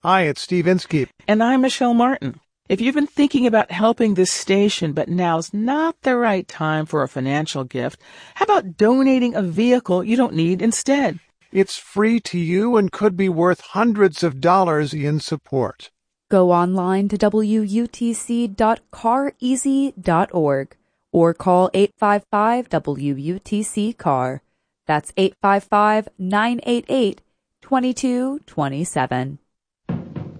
Hi, it's Steve Inskeep. And I'm Michelle Martin. If you've been thinking about helping this station, but now's not the right time for a financial gift, how about donating a vehicle you don't need instead? It's free to you and could be worth hundreds of dollars in support. Go online to wutc.careasy.org or call 855-WUTC-CAR. That's 855-988-2227.